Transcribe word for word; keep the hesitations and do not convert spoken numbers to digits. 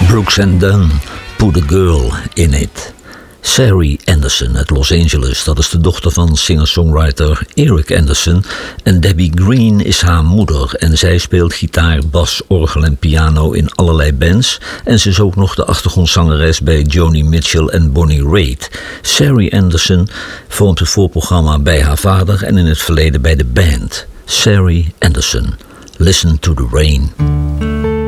Brooks and Dunn, Put a Girl in It. Sari Anderson uit Los Angeles, dat is de dochter van singer-songwriter Eric Anderson. En Debbie Green is haar moeder. En zij speelt gitaar, bas, orgel en piano in allerlei bands. En ze is ook nog de achtergrondzangeres bij Joni Mitchell en Bonnie Raitt. Sari Anderson vormt het voorprogramma bij haar vader en in het verleden bij de band. Sari Anderson, Listen to the Rain.